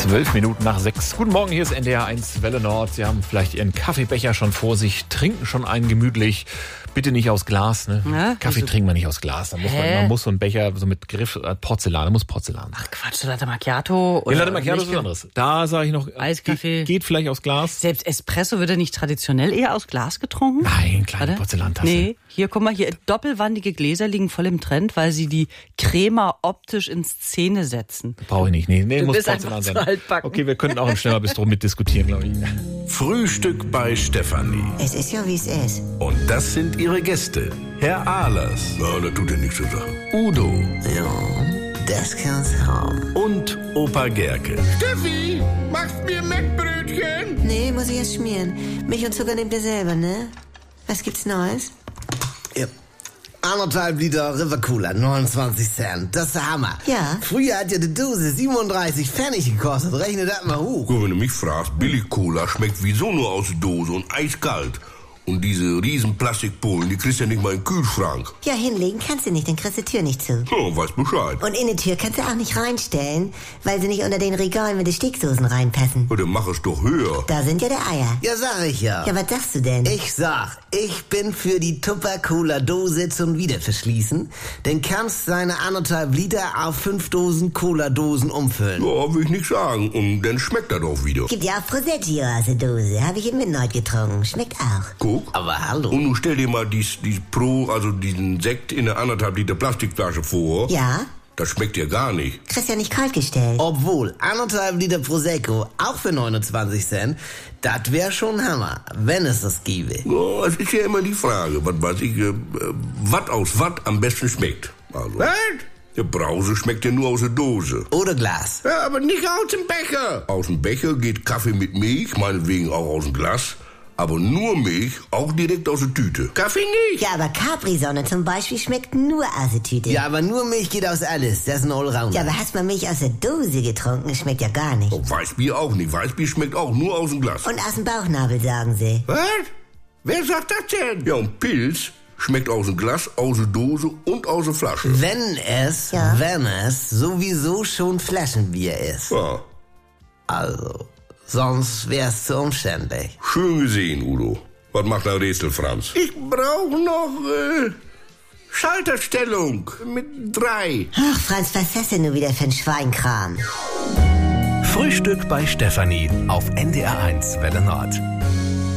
5:12. Guten Morgen, hier ist NDR 1 Welle Nord. Sie haben vielleicht Ihren Kaffeebecher schon vor sich, trinken schon einen gemütlich. Bitte nicht aus Glas, ne? Ja, Kaffee trinkt man nicht aus Glas. Da muss man muss so ein Becher so mit Griff, Porzellan, muss Porzellan sein. Ach Quatsch, Latte Macchiato oder Latte Macchiato ist was anderes. Da sage ich noch, Eiskaffee. Geht vielleicht aus Glas. Selbst Espresso wird ja nicht traditionell eher aus Glas getrunken? Nein, kleine Porzellantasse. Nee, hier, guck mal, hier doppelwandige Gläser liegen voll im Trend, weil sie die Crema optisch in Szene setzen. Brauche ich nicht. Nee, Du muss bist Porzellan einfach sein. zu altbacken. Okay, wir könnten auch im Schnellerbistro mitdiskutieren, glaube ich. Frühstück bei Stefanie. Es ist ja, wie es ist. Und das sind ihre Gäste. Herr Ahlers. Ja, da tut er nichts zu sagen. Udo. Ja, das kann's haben. Und Opa Gerke. Steffi, machst mir Mettbrötchen? Nee, muss ich erst schmieren. Milch und Zucker nehmt ihr selber, ne? Was gibt's Neues? Ja. 1,5 Liter River Cooler, 29 Cent. Das ist der Hammer. Ja. Früher hat ja die Dose 37 Pfennig gekostet. Rechne das mal hoch. Gut, wenn du mich fragst, Billig-Cola schmeckt wieso nur aus der Dose und eiskalt. Und diese riesen Plastikpullen, die kriegst du ja nicht mal in den Kühlschrank. Ja, hinlegen kannst du nicht, dann kriegst du die Tür nicht zu. Oh, weiß Bescheid. Und in die Tür kannst du auch nicht reinstellen, weil sie nicht unter den Regalen mit den Steaksoßen reinpassen. Ja, dann mach es doch höher. Da sind ja die Eier. Ja, sag ich ja. Ja, was sagst du denn? Ich bin für die Tupper-Cola-Dose zum Wiederverschließen. Denn kannst seine 1,5 Liter auf 5 Dosen Cola-Dosen umfüllen. Ja, will ich nicht sagen. Und dann schmeckt das auch wieder. Gibt ja auch Prosecco aus der Dose. Habe ich im Midnight getrunken. Schmeckt auch. Guck. Aber hallo. Und nun stell dir mal diesen Sekt in einer 1,5 Liter Plastikflasche vor. Ja? Das schmeckt dir gar nicht. Kriegst ja nicht kalt gestellt. Obwohl, 1,5 Liter Prosecco, auch für 29 Cent, das wäre schon Hammer, wenn es das gäbe. Ja, es ist ja immer die Frage, was weiß ich, was aus was am besten schmeckt. Also, Was? der Brause schmeckt ja nur aus der Dose. Oder Glas. Ja, aber nicht aus dem Becher. Aus dem Becher geht Kaffee mit Milch, meinetwegen auch aus dem Glas. Aber nur Milch, auch direkt aus der Tüte. Kaffee nicht. Ja, aber Capri-Sonne zum Beispiel schmeckt nur aus der Tüte. Ja, aber nur Milch geht aus alles. Das ist ein Allrounder. Ja, aber hast mal Milch aus der Dose getrunken? Schmeckt ja gar nicht. Oh, Weißbier auch nicht. Weißbier schmeckt auch nur aus dem Glas. Und aus dem Bauchnabel, sagen sie. Was? Wer sagt das denn? Ja, und Pilz schmeckt aus dem Glas, aus der Dose und aus der Flasche. Wenn es sowieso schon Flaschenbier ist. Ja, Also, sonst wär's zu umständlich. schön gesehen, Udo. Was macht der Rätsel, Franz? Ich brauche noch, Schalterstellung mit 3. Ach, Franz, was hast du nur wieder für ein Schweinkram? Frühstück bei Stefanie auf NDR 1 Welle Nord.